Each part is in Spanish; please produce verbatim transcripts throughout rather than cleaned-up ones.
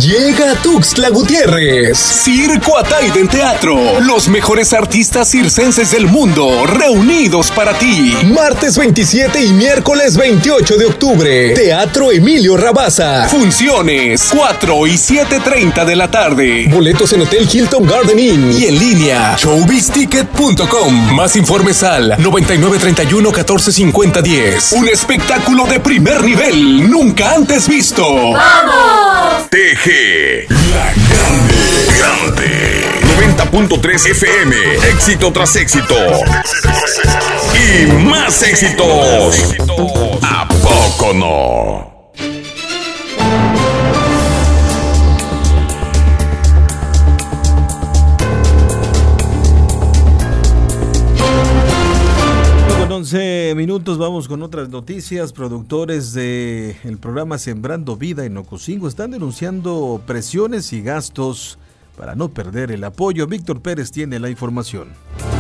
Llega Tuxtla Gutiérrez. Circo Ataide Teatro. Los mejores artistas circenses del mundo reunidos para ti. Martes veintisiete y miércoles veintiocho de octubre. Teatro Emilio Rabasa. Funciones cuatro y siete treinta de la tarde. Boletos en Hotel Hilton Garden Inn y en línea showbiz ticket punto com. Más informes al noventa y nueve treinta y uno catorce cincuenta diez. Un espectáculo de primer nivel nunca antes visto. ¡Vamos! T G, la grande, grande. noventa punto tres F M, éxito tras éxito. Y más éxitos. ¿A poco no? once minutos, vamos con otras noticias. Productores del programa Sembrando Vida en Ocosingo están denunciando presiones y gastos para no perder el apoyo. Víctor Pérez tiene la información.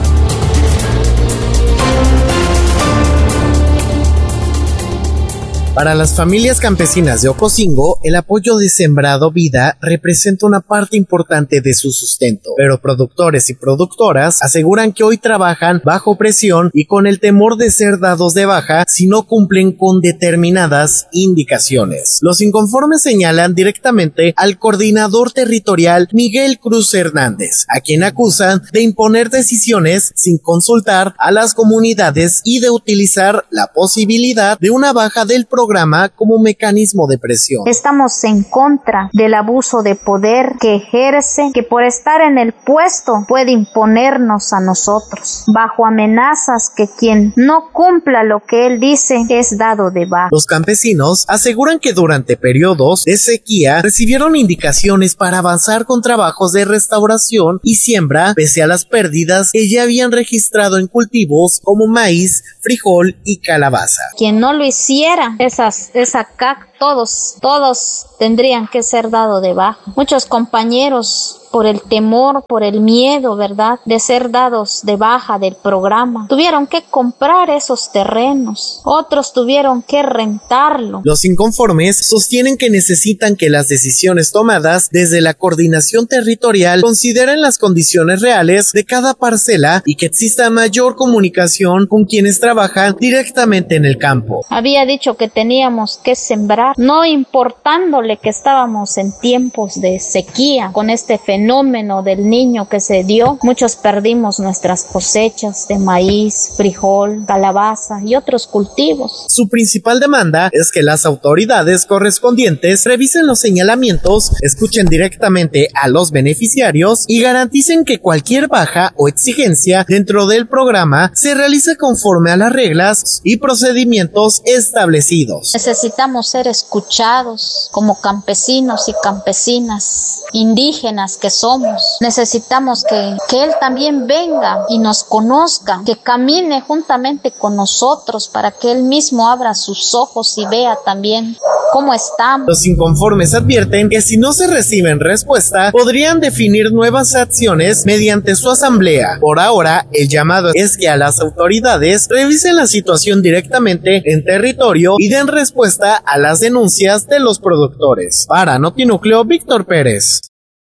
Para las familias campesinas de Ocosingo, el apoyo de Sembrando Vida representa una parte importante de su sustento, pero productores y productoras aseguran que hoy trabajan bajo presión y con el temor de ser dados de baja si no cumplen con determinadas indicaciones. Los inconformes señalan directamente al coordinador territorial Miguel Cruz Hernández, a quien acusan de imponer decisiones sin consultar a las comunidades y de utilizar la posibilidad de una baja del programa programa como mecanismo de presión. Estamos en contra del abuso de poder que ejerce, que por estar en el puesto puede imponernos a nosotros, bajo amenazas que quien no cumpla lo que él dice es dado de baja. Los campesinos aseguran que durante periodos de sequía recibieron indicaciones para avanzar con trabajos de restauración y siembra, pese a las pérdidas que ya habían registrado en cultivos como maíz, frijol y calabaza. Quien no lo hiciera, esas, esa C A C, todos, todos tendrían que ser dado de baja. Muchos compañeros, por el temor, por el miedo, ¿verdad?, de ser dados de baja del programa, tuvieron que comprar esos terrenos, otros tuvieron que rentarlo. Los inconformes sostienen que necesitan que las decisiones tomadas desde la coordinación territorial consideren las condiciones reales de cada parcela y que exista mayor comunicación con quienes trabajan directamente en el campo. Había dicho que teníamos que sembrar, no importándole que estábamos en tiempos de sequía, con este fenómeno del niño que se dio, muchos perdimos nuestras cosechas de maíz, frijol, calabaza y otros cultivos. Su principal demanda es que las autoridades correspondientes revisen los señalamientos, escuchen directamente a los beneficiarios y garanticen que cualquier baja o exigencia dentro del programa se realice conforme a las reglas y procedimientos establecidos. Necesitamos ser escuchados como campesinos y campesinas, indígenas que somos. Necesitamos que, que él también venga y nos conozca, que camine juntamente con nosotros para que él mismo abra sus ojos y vea también cómo estamos. Los inconformes advierten que si no se reciben respuesta, podrían definir nuevas acciones mediante su asamblea. Por ahora, el llamado es que a las autoridades revisen la situación directamente en territorio y den respuesta a las denuncias de los productores. Para Notinúcleo, Víctor Pérez.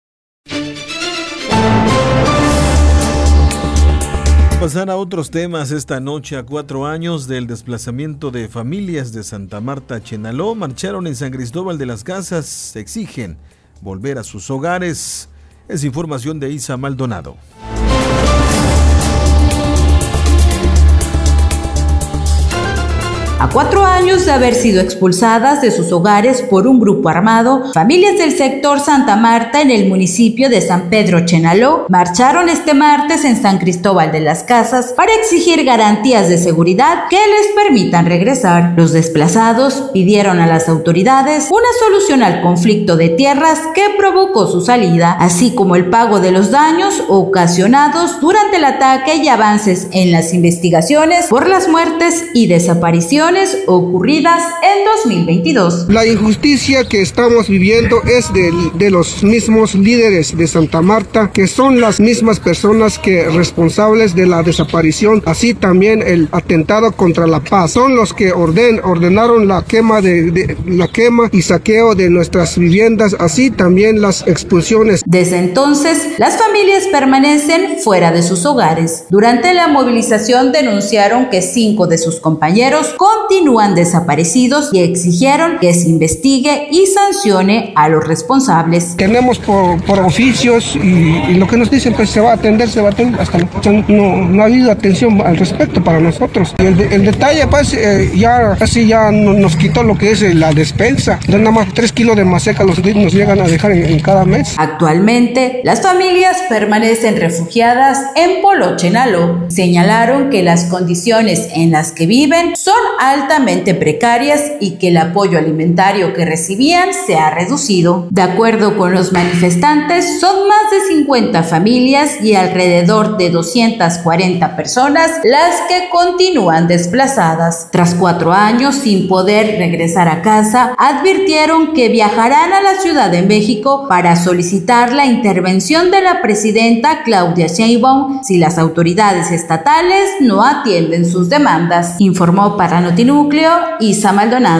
Pasar a otros temas esta noche. A cuatro años del desplazamiento de familias de Santa Marta, Chenaló, marcharon en San Cristóbal de las Casas. Exigen volver a sus hogares. Es información de Isa Maldonado. A cuatro años de haber sido expulsadas de sus hogares por un grupo armado, familias del sector Santa Marta en el municipio de San Pedro Chenaló marcharon este martes en San Cristóbal de las Casas para exigir garantías de seguridad que les permitan regresar. Los desplazados pidieron a las autoridades una solución al conflicto de tierras que provocó su salida, así como el pago de los daños ocasionados durante el ataque y avances en las investigaciones por las muertes y desapariciones agresiones ocurridas en dos mil veintidós. La injusticia que estamos viviendo es de, de los mismos líderes de Santa Marta, que son las mismas personas que responsables de la desaparición, así también el atentado contra la paz. Son los que orden, ordenaron la quema de, de la quema y saqueo de nuestras viviendas, así también las expulsiones. Desde entonces, las familias permanecen fuera de sus hogares. Durante la movilización denunciaron que cinco de sus compañeros continúan desaparecidos y exigieron que se investigue y sancione a los responsables. Tenemos por, por oficios y, y lo que nos dicen pues se va a atender, se va a atender, hasta no, no ha habido atención al respecto para nosotros. Y el, el detalle pues eh, ya casi ya nos quitó lo que es la despensa, de nada más tres kilos de maseca los nos llegan a dejar en, en cada mes. Actualmente, las familias permanecen refugiadas en Polo Chenaló. Señalaron que las condiciones en las que viven son altamente precarias y que el apoyo alimentario que recibían se ha reducido. De acuerdo con los manifestantes, son más de cincuenta familias y alrededor de doscientas cuarenta personas las que continúan desplazadas. Tras cuatro años sin poder regresar a casa, advirtieron que viajarán a la Ciudad de México para solicitar la intervención de la presidenta Claudia Sheinbaum si las autoridades estatales no atienden sus demandas. Informó para Notinúcleo Isa Maldonado.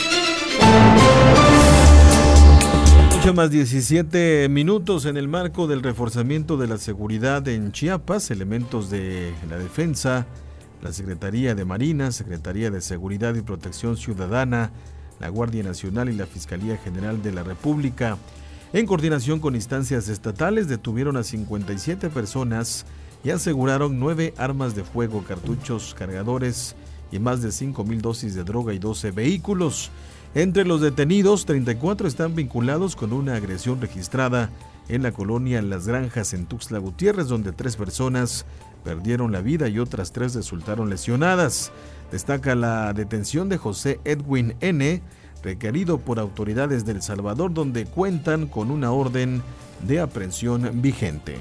Más diecisiete minutos. En el marco del reforzamiento de la seguridad en Chiapas, elementos de la Defensa, la Secretaría de Marina, Secretaría de Seguridad y Protección Ciudadana, la Guardia Nacional y la Fiscalía General de la República, en coordinación con instancias estatales, detuvieron a cincuenta y siete personas y aseguraron nueve armas de fuego, cartuchos, cargadores y más de cinco mil dosis de droga y doce vehículos. Entre los detenidos, treinta y cuatro están vinculados con una agresión registrada en la colonia Las Granjas en Tuxtla Gutiérrez, donde tres personas perdieron la vida y otras tres resultaron lesionadas. Destaca la detención de José Edwin N., requerido por autoridades de El Salvador, donde cuentan con una orden de aprehensión vigente.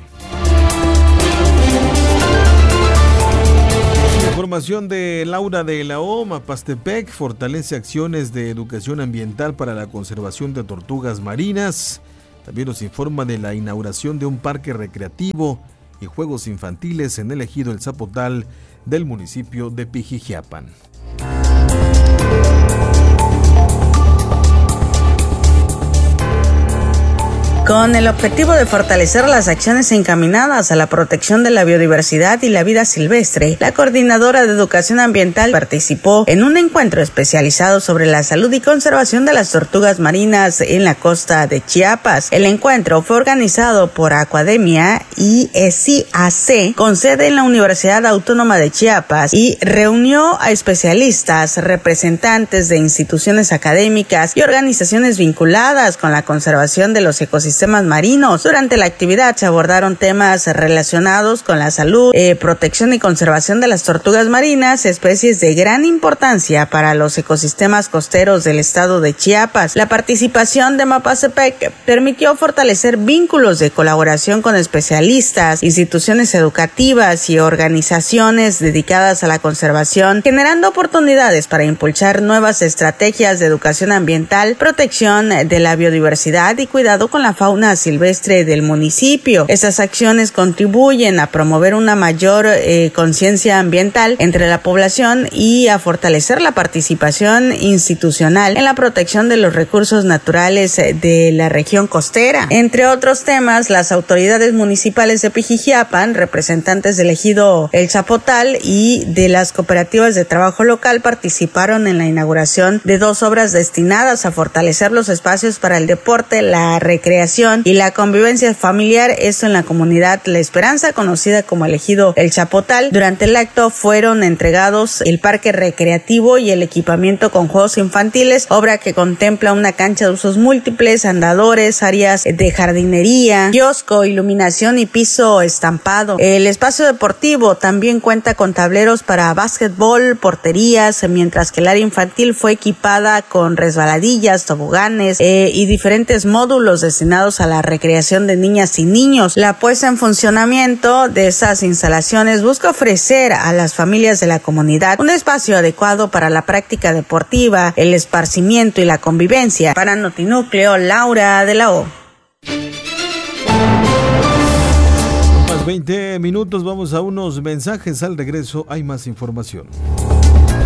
Información de Laura de la O. Mapastepec fortalece acciones de educación ambiental para la conservación de tortugas marinas. También nos informa de la inauguración de un parque recreativo y juegos infantiles en el ejido El Zapotal del municipio de Pijijiapan. Con el objetivo de fortalecer las acciones encaminadas a la protección de la biodiversidad y la vida silvestre, la Coordinadora de Educación Ambiental participó en un encuentro especializado sobre la salud y conservación de las tortugas marinas en la costa de Chiapas. El encuentro fue organizado por Acuademia y S I A C, con sede en la Universidad Autónoma de Chiapas, y reunió a especialistas, representantes de instituciones académicas y organizaciones vinculadas con la conservación de los ecosistemas sistemas marinos. Durante la actividad se abordaron temas relacionados con la salud, eh, protección y conservación de las tortugas marinas, especies de gran importancia para los ecosistemas costeros del estado de Chiapas. La participación de Mapastepec permitió fortalecer vínculos de colaboración con especialistas, instituciones educativas y organizaciones dedicadas a la conservación, generando oportunidades para impulsar nuevas estrategias de educación ambiental, protección de la biodiversidad y cuidado con la fauna silvestre del municipio. Estas acciones contribuyen a promover una mayor eh, conciencia ambiental entre la población y a fortalecer la participación institucional en la protección de los recursos naturales de la región costera. Entre otros temas, las autoridades municipales de Pijijiapan, representantes del ejido El Zapotal y de las cooperativas de trabajo local participaron en la inauguración de dos obras destinadas a fortalecer los espacios para el deporte, la recreación y la convivencia familiar, esto en la comunidad La Esperanza, conocida como el ejido El Zapotal. Durante el acto fueron entregados el parque recreativo y el equipamiento con juegos infantiles, obra que contempla una cancha de usos múltiples, andadores, áreas de jardinería, kiosco, iluminación y piso estampado. El espacio deportivo también cuenta con tableros para básquetbol, porterías, mientras que el área infantil fue equipada con resbaladillas, toboganes eh, y diferentes módulos destinados destinados a la recreación de niñas y niños. La puesta en funcionamiento de esas instalaciones busca ofrecer a las familias de la comunidad un espacio adecuado para la práctica deportiva, el esparcimiento y la convivencia. Para Notinúcleo, Laura de la O. Más veinte minutos, vamos a unos mensajes. Al regreso hay más información.